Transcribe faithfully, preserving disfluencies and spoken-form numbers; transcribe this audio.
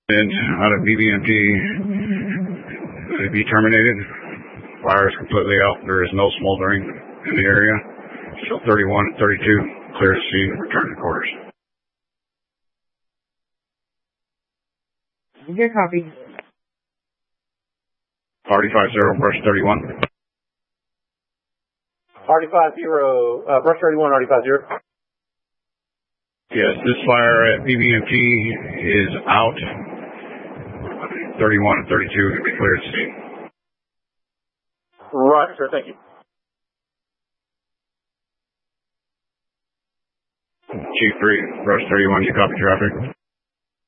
And out of B B M P, to be terminated. Fire is completely out. There is no smoldering in the area. Still thirty-one, thirty-two, clear to scene, return to quarters. Good copy. Party five zero, brush thirty-one. Party five zero, uh, brush thirty-one, Party five zero. Yes, this fire at B B M T is out. thirty-one and thirty-two to be cleared to scene. Right, sir, thank you. Chief three, brush thirty-one, you copy traffic?